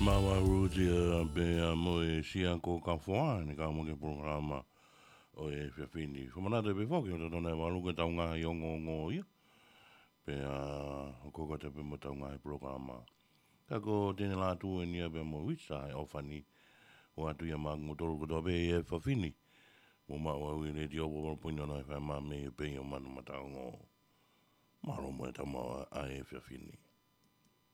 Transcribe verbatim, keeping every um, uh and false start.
Mawa Rudia be a moe sia ko ka foa ni ka mo ke programa o e whiawhini. Whamanata be whoki o te tona e waluka taunga i ongo ngō ia. Pe a koko te pe mo taunga i programa. Ka ko tēne lātu e nia be mo wisa e ofani o atu ia maa ngutoro kuto be e whiawhini. Mo maa wau i le di opo wala puina na e whai maa me e pe o manu mataungo. Maro mo e tamawa a e whiawhini.